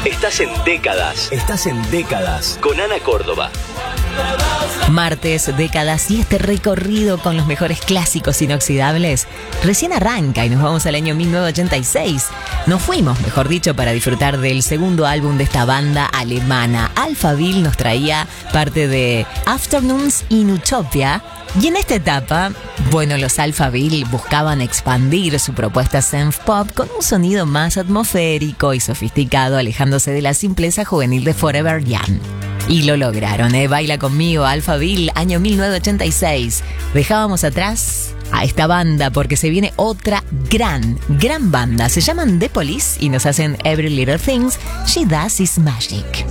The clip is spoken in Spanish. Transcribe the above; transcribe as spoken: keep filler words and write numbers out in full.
Estás en Décadas. Estás en Décadas con Ana Córdoba. Martes, décadas y este recorrido con los mejores clásicos inoxidables recién arranca y nos vamos al año mil novecientos ochenta y seis. Nos fuimos, mejor dicho, para disfrutar del segundo álbum de esta banda alemana. Alphaville nos traía parte de Afternoons in Utopia. Y en esta etapa, bueno, los Alphaville buscaban expandir su propuesta synth pop con un sonido más atmosférico y sofisticado, alejándose de la simpleza juvenil de Forever Young. Y lo lograron, ¿eh? Baila conmigo, Alphaville, año mil novecientos ochenta y seis. Dejábamos atrás a esta banda porque se viene otra gran, gran banda. Se llaman The Police y nos hacen Every Little Things She Does Is Magic.